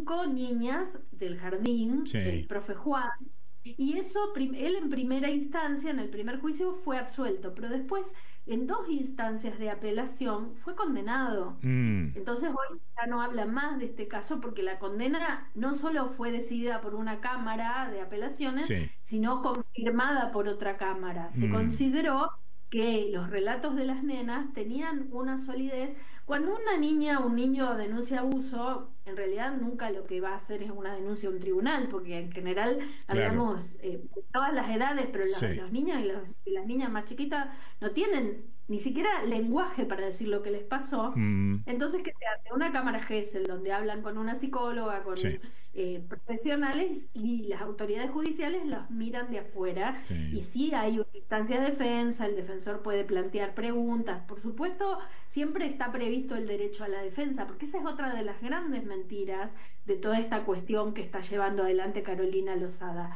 5 niñas del jardín del profe Juan, y eso él en primera instancia, en el primer juicio, fue absuelto, pero después en 2 instancias de apelación fue condenado. Entonces hoy ya no habla más de este caso porque la condena no solo fue decidida por una cámara de apelaciones, sino confirmada por otra cámara. Se consideró que los relatos de las nenas tenían una solidez. Cuando una niña o un niño denuncia abuso, en realidad nunca lo que va a hacer es una denuncia a un tribunal, porque en general hablamos de todas las edades, pero los niños y las niñas más chiquitas no tienen ni siquiera lenguaje para decir lo que les pasó. Entonces, ¿qué se hace? Una cámara GESEL, donde hablan con una psicóloga, con profesionales, y las autoridades judiciales los miran de afuera. Y sí hay una instancia de defensa, el defensor puede plantear preguntas. Por supuesto, siempre está previsto el derecho a la defensa, porque esa es otra de las grandes mentiras de toda esta cuestión que está llevando adelante Carolina Lozada.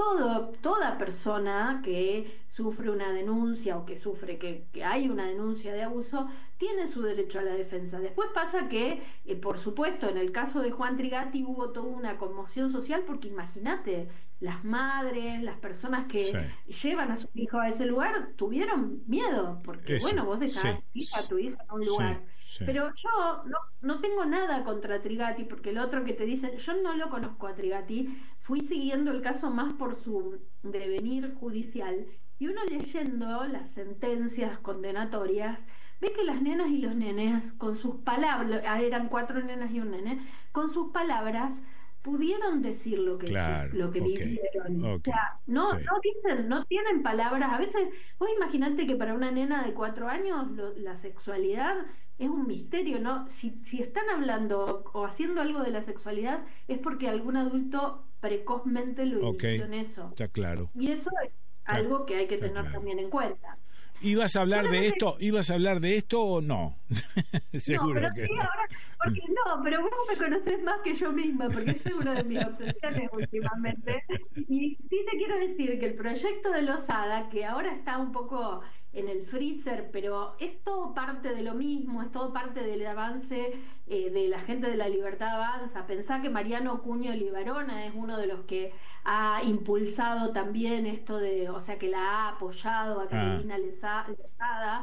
Toda persona que sufre una denuncia o que sufre que hay una denuncia de abuso tiene su derecho a la defensa. Después pasa que, por supuesto, en el caso de Juan Trigatti hubo toda una conmoción social, porque imagínate, las madres, las personas que llevan a su hijo a ese lugar tuvieron miedo, porque vos dejás a tu hija en un lugar. Pero yo no tengo nada contra Trigatti, porque el otro que te dicen, yo no lo conozco a Trigatti, fui siguiendo el caso más por su devenir judicial, y uno leyendo las sentencias condenatorias ve que las nenas y los nenes con sus palabras, eran 4 nenas y un nene, con sus palabras pudieron decir lo que vivieron. O sea, no dicen, no tienen palabras. A veces, vos imaginate que para una nena de 4 años la sexualidad es un misterio, ¿no? Si están hablando o haciendo algo de la sexualidad, es porque algún adulto precozmente lo inició en eso. Está claro. Y eso es algo que hay que tener también en cuenta. ¿Ibas a hablar de esto o no? Seguro pero que sí, no. Ahora, porque pero vos me conocés más que yo misma, porque es una de mis obsesiones últimamente. Y sí te quiero decir que el proyecto de Lozada, que ahora está un poco en el freezer, pero es todo parte de lo mismo, es todo parte del avance de la gente de La Libertad Avanza. Pensá que Mariano Cuño Libarona es uno de los que ha impulsado también esto o sea, que la ha apoyado a Carolina Lozada.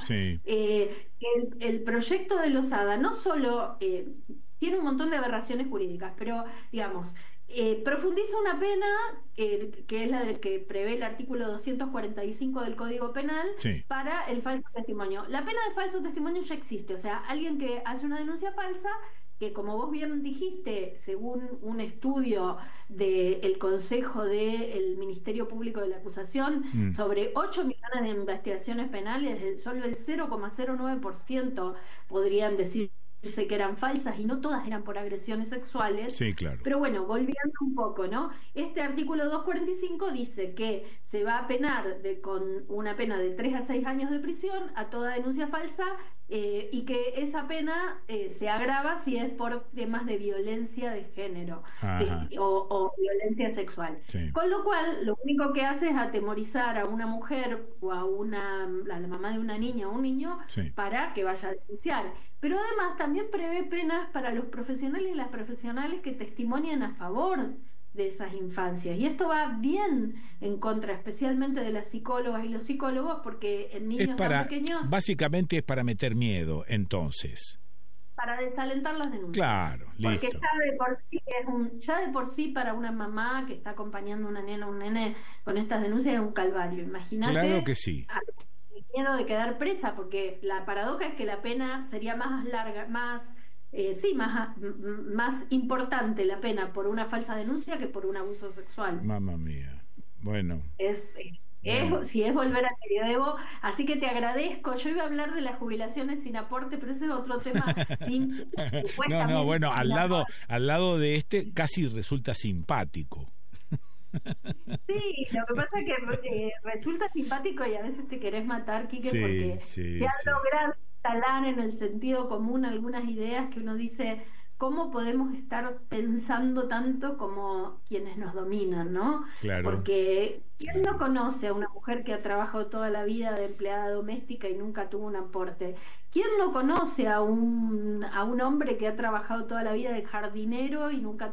El proyecto de Lozada no solo tiene un montón de aberraciones jurídicas, pero digamos, profundiza una pena que es la que prevé el artículo 245 del Código Penal para el falso testimonio. La pena de falso testimonio ya existe, o sea, alguien que hace una denuncia falsa, que como vos bien dijiste, según un estudio del Consejo del Ministerio Público de la Acusación, sobre 8 millones de investigaciones penales, solo el 0,09% podrían decirse que eran falsas, y no todas eran por agresiones sexuales. Pero bueno, volviendo un poco, ¿no? Este artículo 245 dice que se va a penar con una pena de 3 a 6 años de prisión a toda denuncia falsa, y que esa pena se agrava si es por temas de violencia de género o violencia sexual. Con lo cual, lo único que hace es atemorizar a una mujer o a la mamá de una niña o un niño para que vaya a denunciar. Pero además también prevé penas para los profesionales y las profesionales que testimonian a favor de esas infancias, y esto va bien en contra especialmente de las psicólogas y los psicólogos, porque en niños tan pequeños básicamente es para meter miedo, entonces para desalentar las denuncias. Claro, porque listo. ya de por sí para una mamá que está acompañando a una nena o un nene con estas denuncias es un calvario. Imagínate. Claro que sí. El miedo de quedar presa, porque la paradoja es que la pena sería más larga, más importante la pena por una falsa denuncia que por un abuso sexual. Mamma mía. Bueno. Si es volver al medioevo, así que te agradezco. Yo iba a hablar de las jubilaciones sin aporte, pero ese es otro tema. Bueno, al lado de este casi resulta simpático. Sí, lo que pasa es que resulta simpático y a veces te querés matar, Quique, porque se han logrado instalar en el sentido común algunas ideas que uno dice, ¿cómo podemos estar pensando tanto como quienes nos dominan, no? Claro. Porque ¿quién no conoce a una mujer que ha trabajado toda la vida de empleada doméstica y nunca tuvo un aporte? ¿Quién no conoce a un hombre que ha trabajado toda la vida de jardinero y nunca